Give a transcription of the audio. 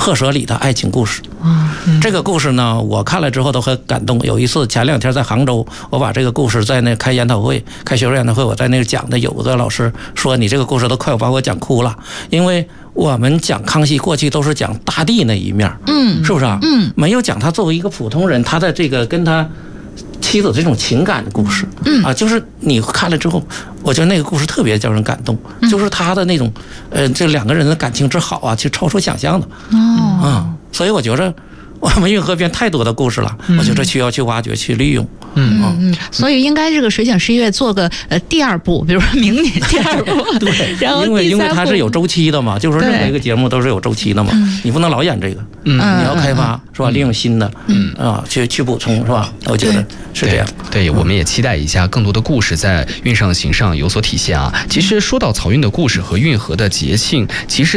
鹤舍里的爱情故事。这个故事呢，我看了之后都很感动。有一次前2天在杭州，我把这个故事在那开研讨会，开学术研讨会，我在那个讲的，有个老师说你这个故事都快把我讲哭了，因为我们讲康熙过去都是讲大帝那一面，是不是啊？没有讲他作为一个普通人，他的这个跟他妻子这种情感的故事，就是你看了之后，我觉得那个故事特别叫人感动，就是他的那种，这2个人的感情之好啊，其实超出想象的，所以我觉着我们运河边太多的故事了，我觉得需要去挖掘、去利用。 所以应该这个水景诗乐做个第2部，比如说明年第2部， 对， 然后因为它是有周期的嘛，就是说任何一个节目都是有周期的嘛，你不能老演这个，你要开发是吧？利用新的去补充是吧？我觉得是这样。 对，我们也期待一下更多的故事在运上行上有所体现啊。其实说到漕运的故事和运河的节庆，其实